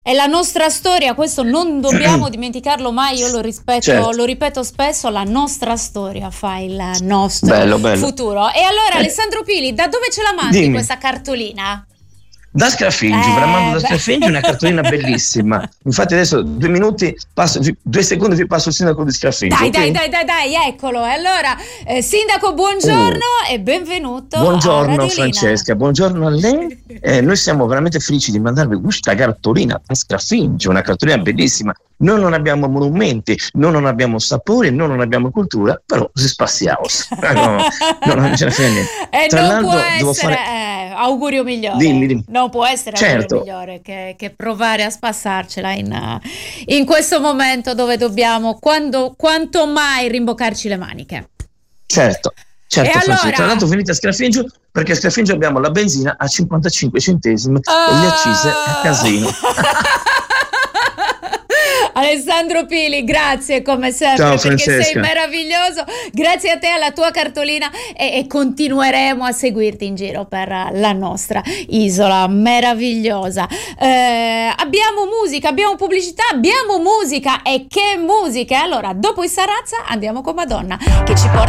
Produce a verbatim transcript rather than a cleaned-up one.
È la nostra storia, questo non dobbiamo dimenticarlo mai, io lo rispetto, certo. Lo ripeto spesso, la nostra storia fa il nostro bello, bello. futuro. E allora Alessandro Pili, da dove ce la mandi Dimmi. questa cartolina? Da Scarafiggi, eh, Bramando da Scarafiggi, una cartolina bellissima. Infatti adesso due minuti, passo, due secondi vi passo il sindaco di Scarafiggi. Dai, okay? dai, dai, dai, dai, eccolo. E allora, eh, sindaco, buongiorno uh, e benvenuto. Buongiorno Francesca, buongiorno a lei. Eh, noi siamo veramente felici di mandarvi questa cartolina da Scarafiggi, una cartolina bellissima. Noi non abbiamo monumenti, noi non abbiamo sapore, noi non abbiamo cultura, però si spassiamo. No, no, non ce ne frega niente. E Tra non l'altro può essere, devo fare... eh, augurio migliore. Dimmi, dimmi. Non può essere certo. augurio migliore che, che provare a spassarcela in, in questo momento dove dobbiamo quando, quanto mai rimboccarci le maniche. Certo, certo. E allora... Tra l'altro venite a Scarafiggi, perché a Scarafiggi abbiamo la benzina a cinquantacinque centesimi oh! e le accise a casino. Alessandro Pili, grazie come sempre. Ciao, perché Francesca. sei meraviglioso, grazie a te, alla tua cartolina e, e continueremo a seguirti in giro per la nostra isola meravigliosa. Eh, abbiamo musica, abbiamo pubblicità, abbiamo musica e che musica! Allora dopo i Sarazza andiamo con Madonna che ci porta